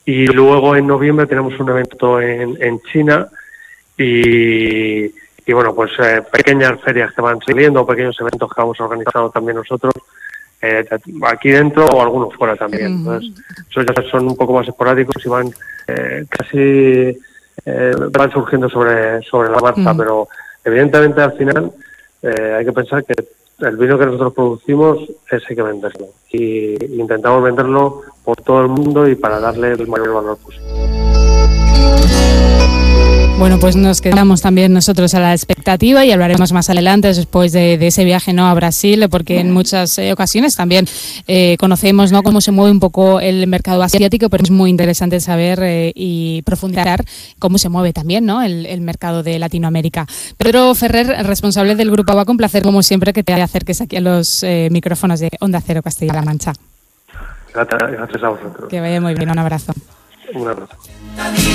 Y luego en noviembre tenemos un evento en China y bueno, pues pequeñas ferias que van saliendo, pequeños eventos que vamos organizando también nosotros, aquí dentro o algunos fuera también. Entonces, esos ya son un poco más esporádicos y van van surgiendo sobre la marcha, pero evidentemente al final hay que pensar que el vino que nosotros producimos hay que venderlo y intentamos venderlo por todo el mundo y para darle el mayor valor posible. Bueno, pues nos quedamos también nosotros a la expectativa y hablaremos más adelante después de ese viaje, ¿no?, a Brasil, porque en muchas ocasiones también conocemos, ¿no?, cómo se mueve un poco el mercado asiático, pero es muy interesante saber y profundizar cómo se mueve también, ¿no?, el mercado de Latinoamérica. Pedro Ferrer, responsable del Grupo Abaco, un placer como siempre que te acerques aquí a los micrófonos de Onda Cero Castilla-La Mancha. Gracias a vosotros. Que vaya muy bien, un abrazo. Un abrazo.